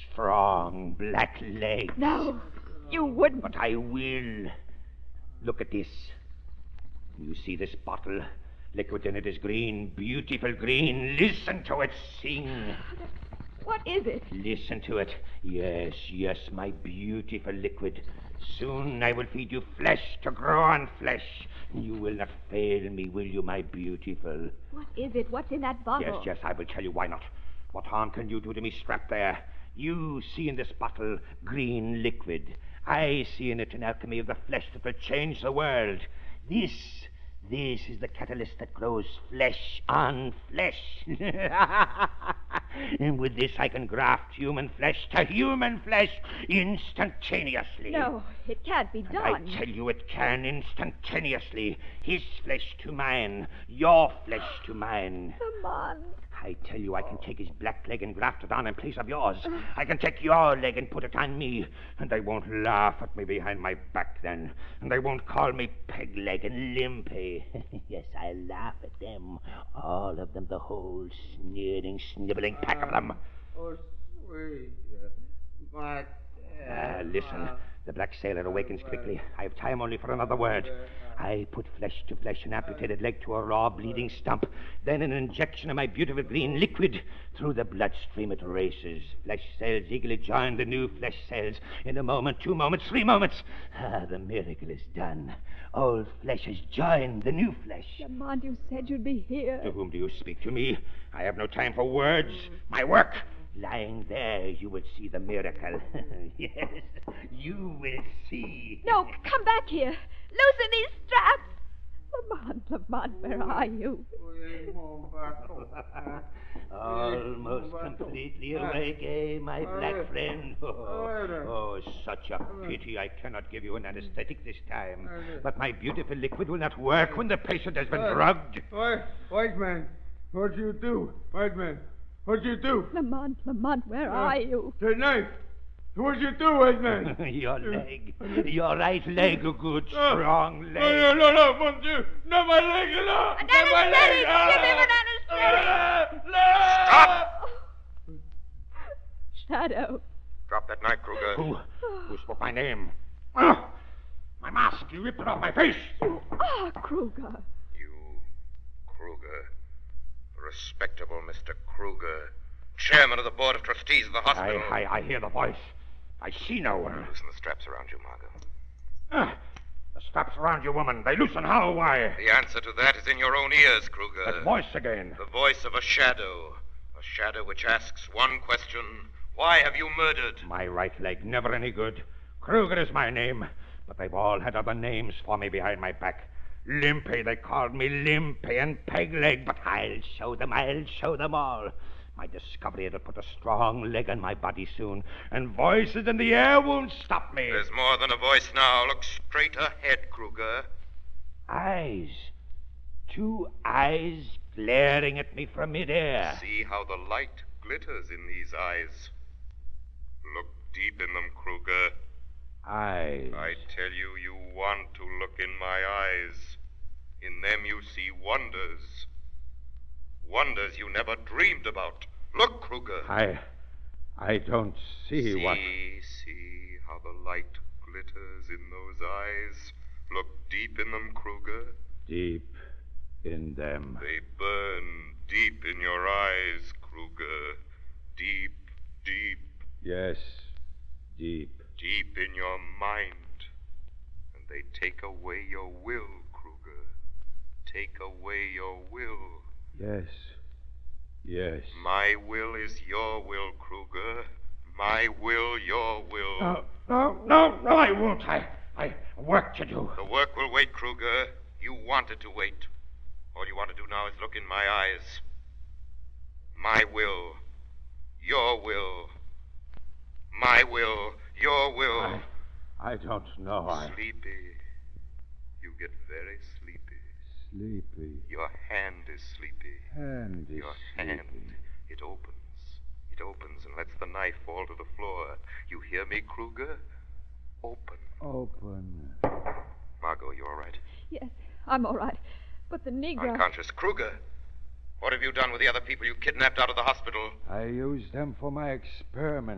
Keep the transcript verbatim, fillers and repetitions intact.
strong black legs. No, you wouldn't. But I will. Look at this. You see this bottle? Liquid in it is green, beautiful green. Listen to it sing. What is it? Listen to it. Yes, yes, my beautiful liquid. Soon I will feed you flesh to grow on flesh. You will not fail me, will you, my beautiful? What is it? What's in that bottle? Yes, yes, I will tell you. Why not? What harm can you do to me strapped there? You see in this bottle green liquid. I see in it an alchemy of the flesh that will change the world. This, this is the catalyst that grows flesh on flesh. And with this I can graft human flesh to human flesh instantaneously. No, it can't be done. And I tell you it can instantaneously. His flesh to mine, your flesh to mine. Lamont. I tell you, I can take his black leg and graft it on in place of yours. I can take your leg and put it on me. And they won't laugh at me behind my back then. And they won't call me peg leg and limpy. Yes, I laugh at them. All of them, the whole sneering, sniveling pack of them. Oh, sweet. But... Ah, listen. The black sailor awakens quickly. I have time only for another word. I put flesh to flesh, an amputated leg to a raw, bleeding stump. Then an injection of my beautiful green liquid. Through the bloodstream it races. Flesh cells eagerly join the new flesh cells. In a moment, two moments, three moments. Ah, the miracle is done. Old flesh has joined the new flesh. Lamont, you said you'd be here. To whom do you speak? To me? I have no time for words. My work. Lying there, you will see the miracle. Yes, you will see. No, come back here. Loosen these straps. Lamont, Lamont, where are you? Almost completely awake, eh, my black friend? Oh, oh, such a pity I cannot give you an anesthetic this time. But my beautiful liquid will not work when the patient has been drugged. White, white man, what you do? White man, what you do? Lamont, Lamont, where are you? The knife. What you do, white man? Your leg. Your right leg, a good, Oh. strong leg. No, no, no, no, mon Dieu. Not my leg, no. An Not my leg. anesthetic! Give him an anesthetic! No, no. Stop! Shadow. Drop that knife, Kruger. Who? Who spoke my name? Oh, my mask. You ripped it off my face. You are Kruger. You, Kruger. Respectable Mister Kruger. Chairman of the Board of Trustees of the I, hospital. I, I hear the voice. I see no one. Loosen the straps around you, Margot. Ah, the straps around you, woman. They loosen how? Why? The answer to that is in your own ears, Kruger. That voice again. The voice of a shadow. A shadow which asks one question. Why have you murdered? My right leg, never any good. Kruger is my name. But they've all had other names for me behind my back. Limpy, they called me Limpy and Pegleg. But I'll show them, I'll show them all. My discovery it'll put a strong leg on my body soon, and voices in the air won't stop me. There's more than a voice now. Look straight ahead, Kruger. Eyes. Two eyes glaring at me from midair. See how the light glitters in these eyes. Look deep in them, Kruger. Eyes. I tell you, you want to look in my eyes. In them you see wonders. Wonders you never dreamed about. Look, Kruger. I... I don't see, See, what... see how the light glitters in those eyes. Look deep in them, Kruger. Deep in them. They burn deep in your eyes, Kruger. Deep, deep, Yes, deep. deep in your mind. And they take away your will, Kruger. Take away your will. Yes. Yes. My will is your will, Kruger. My will, your will. No, no, no, no, I won't. I... I... work to do. The work will wait, Kruger. You wanted to wait. All you want to do now is look in my eyes. My will. Your will. My will. Your will. I... I don't know. I... Sleepy. You get very sleepy. Sleepy. Your hand is sleepy. Hand is Your sleepy. hand. It opens. It opens and lets the knife fall to the floor. You hear me, Kruger? Open. Open. Margot, you all right? Yes, I'm all right. But the Negro... Unconscious. Kruger, what have you done with the other people you kidnapped out of the hospital? I used them for my experiment.